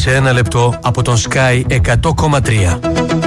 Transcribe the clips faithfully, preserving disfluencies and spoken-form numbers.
σε ένα λεπτό από τον Sky εκατό κόμμα τρία.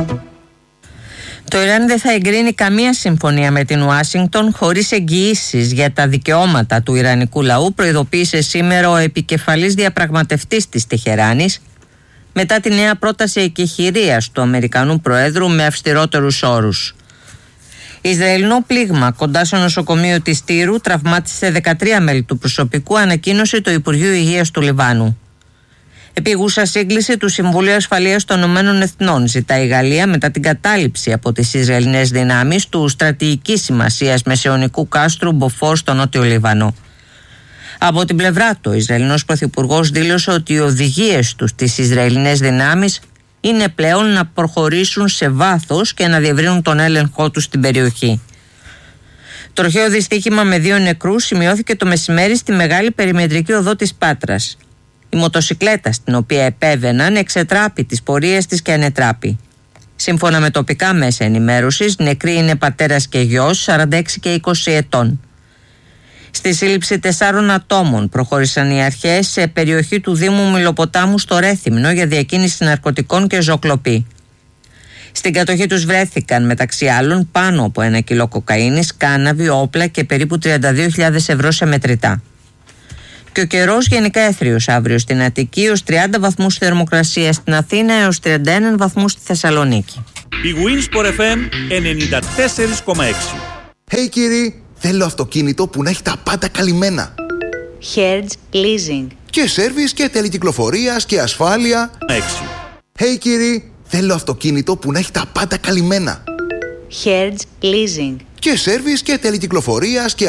Το Ιράν δεν θα εγκρίνει καμία συμφωνία με την Ουάσιγκτον χωρίς εγγυήσεις για τα δικαιώματα του Ιρανικού λαού, προειδοποίησε σήμερα ο επικεφαλής διαπραγματευτής της Τεχεράνης μετά τη νέα πρόταση εκεχηρίας του Αμερικανού Προέδρου με αυστηρότερους όρους. Ισραηλινό πλήγμα κοντά στο νοσοκομείο της Τύρου τραυμάτισε δεκατρία μέλη του προσωπικού, ανακοίνωσε το Υπουργείο Υγείας του Λιβάνου. Επίγουσα σύγκληση του Συμβουλίου Ασφαλείας των Ηνωμένων Εθνών ζητάει η Γαλλία μετά την κατάληψη από τις Ισραηλινές δυνάμεις του στρατηγικής σημασίας μεσαιωνικού κάστρου Μποφόρ στο Νότιο Λίβανο. Από την πλευρά του, ο Ισραηλινός Πρωθυπουργός δήλωσε ότι οι οδηγίες του στις Ισραηλινές δυνάμεις είναι πλέον να προχωρήσουν σε βάθος και να διευρύνουν τον έλεγχό τους στην περιοχή. Τροχαίο δυστύχημα με δύο νεκρούς σημειώθηκε το μεσημέρι στη μεγάλη περιμετρική οδό της Πάτρας. Η μοτοσικλέτα στην οποία επέβαιναν εξετράπη τις πορείες της και ανετράπη. Σύμφωνα με τοπικά μέσα ενημέρωσης, νεκροί είναι πατέρας και γιος, σαράντα έξι και είκοσι ετών. Στη σύλληψη τεσσάρων ατόμων προχώρησαν οι αρχές σε περιοχή του Δήμου Μυλοποτάμου στο Ρέθυμνο για διακίνηση ναρκωτικών και ζωοκλοπή. Στην κατοχή τους βρέθηκαν μεταξύ άλλων πάνω από ένα κιλό κοκαίνης, κάναβη, όπλα και περίπου τριάντα δύο χιλιάδες ευρώ σε μετρητά. Και ο καιρός γενικά έθριος αύριο στην Αττική, ως τριάντα βαθμούς θερμοκρασία στην Αθήνα έως τριάντα ένα βαθμούς στη Θεσσαλονίκη. Η Winsport εφ εμ ενενήντα τέσσερα κόμμα έξι. Hey κύριοι, θέλω αυτοκίνητο που να έχει τα πάντα καλυμμένα. Hertz Leasing. Και σέρβις και τελεκυκλοφορίας και ασφάλεια. έξι. Hey κύριοι, θέλω αυτοκίνητο που να έχει τα πάντα καλυμμένα. Hertz Leasing. Και σέρβις και τελεκυκλοφορίας και